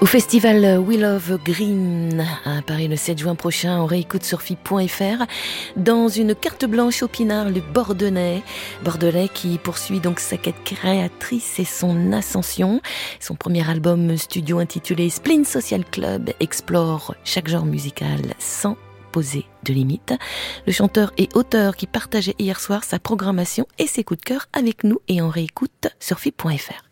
Au festival We Love Green à Paris le 7 juin prochain, on réécoute sur FIP.fr dans une carte blanche au Pinard, le Bordelais qui poursuit donc sa quête créatrice et son ascension. Son premier album studio intitulé Spleen Social Club explore chaque genre musical sans poser de limites. Le chanteur et auteur qui partageait hier soir sa programmation et ses coups de cœur avec nous et on réécoute sur FIP.fr.